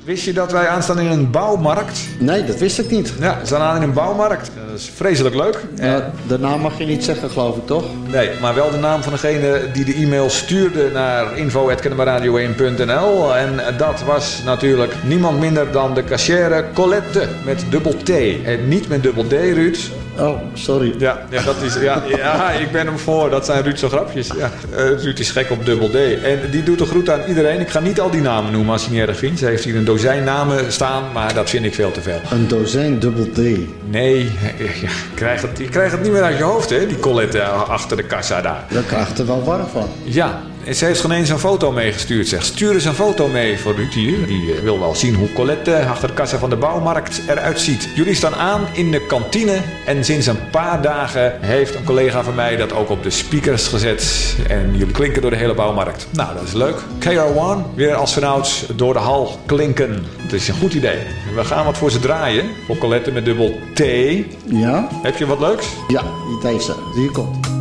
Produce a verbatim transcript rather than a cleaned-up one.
Wist je dat wij aanstaan in een bouwmarkt? Nee, dat wist ik niet. Ja, we staan aan in een bouwmarkt. Dat is vreselijk leuk. Ja, de naam mag je niet zeggen, geloof ik, toch? Nee, maar wel de naam van degene die de e-mail stuurde naar info at kennemerradio één punt n l. En dat was natuurlijk niemand minder dan de cachère Colette met dubbel T. En niet met dubbel D, Ruud. Oh, sorry. Ja, ja, dat is, ja, ja, ik ben hem voor. Dat zijn Ruud zijn grapjes. Ja. Uh, Ruud is gek op dubbel D. En die doet de groet aan iedereen. Ik ga niet al die namen noemen als je niet erg vindt. Ze heeft hier een dozijn namen staan, maar dat vind ik veel te veel. Een dozijn dubbel D? Nee, ja, je, krijgt het, je krijgt het niet meer uit je hoofd, hè? Die Colette achter de kassa daar. Daar krijg je er wel warm van. Ja. En ze heeft geen eens een foto meegestuurd. Zeg, stuur eens een foto mee voor Ruud hier. Die uh, wil wel zien hoe Colette achter de kassa van de bouwmarkt eruit ziet. Jullie staan aan in de kantine. En sinds een paar dagen heeft een collega van mij dat ook op de speakers gezet. En jullie klinken door de hele bouwmarkt. Nou, dat is leuk. K R één, weer als vanouds door de hal klinken. Dat is een goed idee. We gaan wat voor ze draaien. Voor Colette met dubbel T. Ja? Heb je wat leuks? Ja, deze. Hier komt.